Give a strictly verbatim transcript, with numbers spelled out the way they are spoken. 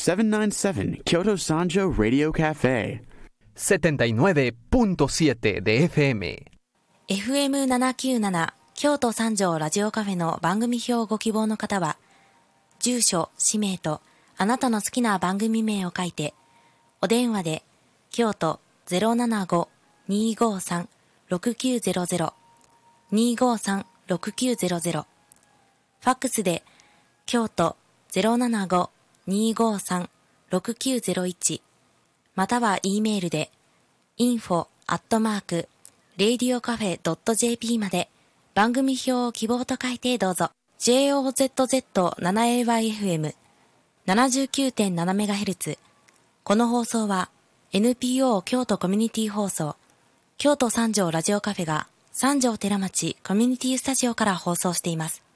seven ninety-seven Kyoto Sanjo Radio Cafe setenta y nueve punto siete de エフエムエフエムななきゅうなな 京都三条ラジオカフェの番組表をご希望の方は、住所、氏名とあなたの好きな番組名を書いて、お電話で京都 ゼロななご にーごーさん ろくきゅうゼロゼロ にーごーさん ろくきゅうゼロゼロ、ファックスで京都 ゼロななご にーごーさん ろくきゅうゼロいち、または E メールで インフォ アットマーク レイディオカフェ ドット ジェーピー まで番組表を希望と書いてどうぞ。 ジェイオーゼットゼットセブンエーワイエフエムななじゅうきゅうてんななメガヘルツ。 この放送は エヌピーオー 京都コミュニティ放送京都三条ラジオカフェが三条寺町コミュニティスタジオから放送しています。